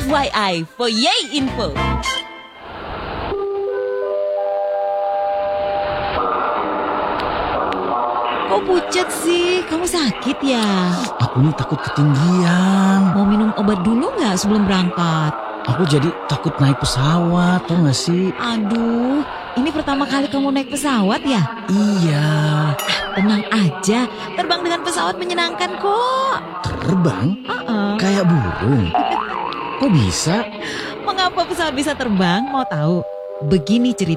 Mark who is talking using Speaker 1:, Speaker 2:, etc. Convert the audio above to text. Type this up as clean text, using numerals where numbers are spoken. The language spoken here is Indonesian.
Speaker 1: FYI for Yay Info. Kok pucet sih? Kamu sakit ya?
Speaker 2: Aku nih takut ketinggian.
Speaker 1: Mau minum obat dulu nggak sebelum berangkat?
Speaker 2: Aku jadi takut naik pesawat, tau gak sih?
Speaker 1: Aduh, ini pertama kali kamu naik pesawat ya?
Speaker 2: Iya.
Speaker 1: Tenang aja, terbang dengan pesawat menyenangkan kok.
Speaker 2: Terbang? Kayak burung. Kok bisa?
Speaker 1: Mengapa pesawat bisa terbang? Mau tahu? Begini ceritanya.